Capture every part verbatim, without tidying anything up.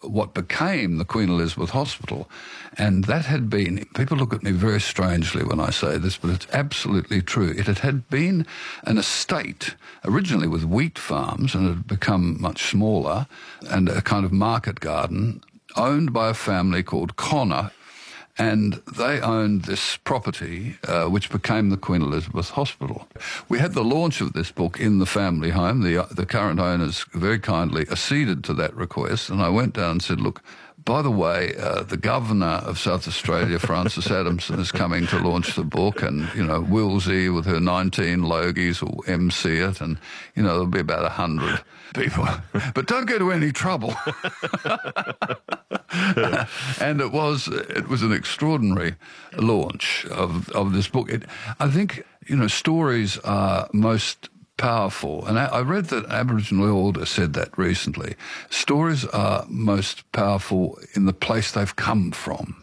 what became the Queen Elizabeth Hospital. And that had been, people look at me very strangely when I say this, but it's absolutely true. It had, had been an estate, originally with wheat farms, and it had become much smaller, and a kind of market garden, owned by a family called Connor. And they owned this property, uh, which became the Queen Elizabeth Hospital. We had the launch of this book in the family home. The, the current owners very kindly acceded to that request, and I went down and said, look, by the way, uh, the Governor of South Australia, Frances Adamson, is coming to launch the book, and, you know, Wilsey with her nineteen Logies will M C it, and, you know, there'll be about a hundred people. But don't get into any trouble. And it was it was an extraordinary launch of, of this book. It, I think, you know, stories are most powerful, and I, I read that Aboriginal elder said that recently. Stories are most powerful in the place they've come from,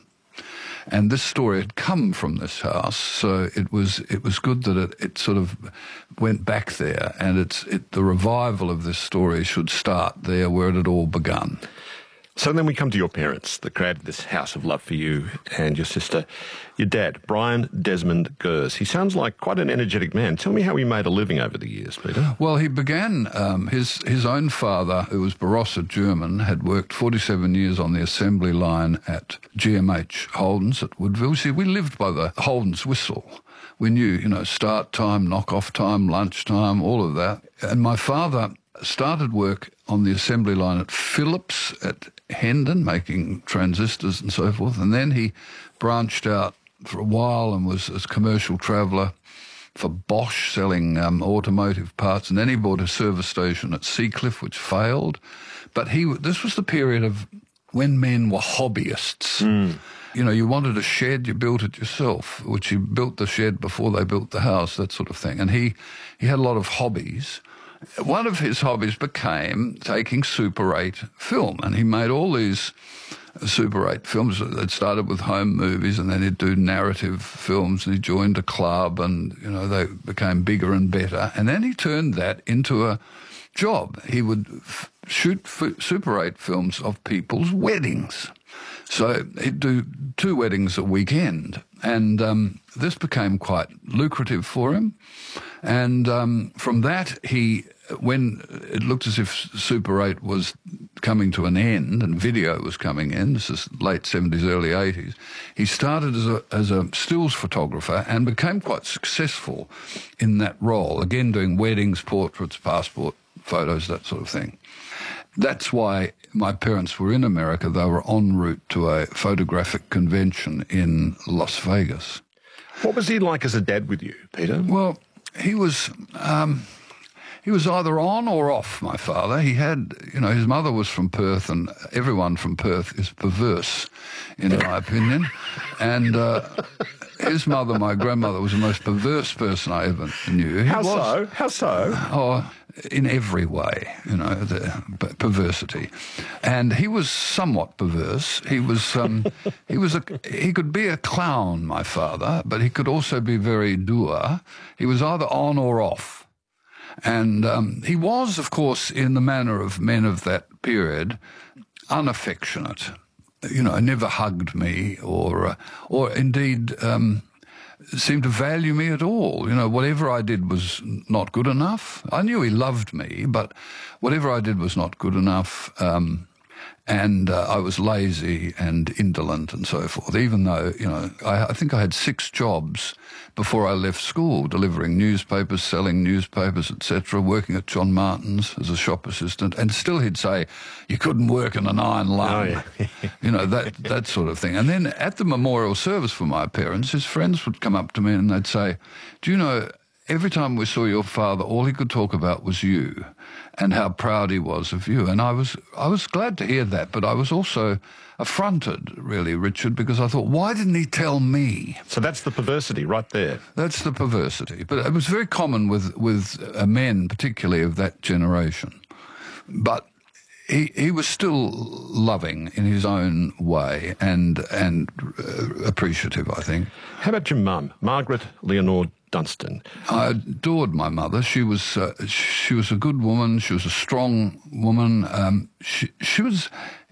and this story had come from this house, so it was it was good that it, it sort of went back there, and it's it, the revival of this story should start there where it had all begun. So then we come to your parents that created this house of love for you and your sister. Your dad, Brian Desmond Gers. He sounds like quite an energetic man. Tell me how he made a living over the years, Peter. Well, he began, um, his, his own father, who was Barossa German, had worked forty-seven years on the assembly line at G M H Holden's at Woodville. See, we lived by the Holden's whistle. We knew, you know, start time, knock-off time, lunch time, all of that. And my father started work on the assembly line at Philips at Hendon, making transistors and so forth, and then he branched out for a while and was a commercial traveller for Bosch, selling um, automotive parts, and then he bought a service station at Seacliff, which failed. But he this was the period of when men were hobbyists. Mm. You know, you wanted a shed, you built it yourself, which you built the shed before they built the house, that sort of thing. And he, he had a lot of hobbies. One of his hobbies became taking Super eight film, and he made all these Super eight films that started with home movies, and then he'd do narrative films, and he joined a club, and, you know, they became bigger and better. And then he turned that into a job. He would f- shoot f- Super eight films of people's weddings. So he'd do two weddings a weekend, and um, this became quite lucrative for him. And um, from that, he, when it looked as if Super eight was coming to an end and video was coming in, this is late seventies, early eighties, he started as a, as a stills photographer and became quite successful in that role, again doing weddings, portraits, passport photos, that sort of thing. That's why my parents were in America. They were en route to a photographic convention in Las Vegas. What was he like as a dad with you, Peter? Well, he was um, he was either on or off, my father. He had, you know, his mother was from Perth, and everyone from Perth is perverse, in my opinion. And uh, his mother, my grandmother, was the most perverse person I ever knew. He How was, so? How so? Oh, in every way, you know, the p- perversity. And he was somewhat perverse. He was, um, he was a, he could be a clown, my father, but he could also be very dour. He was either on or off. And um, he was, of course, in the manner of men of that period, unaffectionate. You know, never hugged me or, uh, or indeed, um, seemed to value me at all. You know, whatever I did was not good enough. I knew he loved me, but whatever I did was not good enough. Um, and uh, I was lazy and indolent and so forth, even though, you know, I, I think I had six jobs before I left school, delivering newspapers, selling newspapers, et cetera, working at John Martin's as a shop assistant. And still he'd say, you couldn't work in an iron lung. Oh, yeah. You know, that, that sort of thing. And then at the memorial service for my parents, his friends would come up to me and they'd say, do you know, every time we saw your father, all he could talk about was you and how proud he was of you. And I was I was glad to hear that, but I was also affronted, really, Richard, because I thought, why didn't he tell me? So that's the perversity right there. That's the perversity. But it was very common with, with uh, men, particularly of that generation. But he he was still loving in his own way and, and uh, appreciative, I think. How about your mum, Margaret Leonore Dunstan? I adored my mother. She was uh, she was a good woman. She was a strong woman. Um, she she was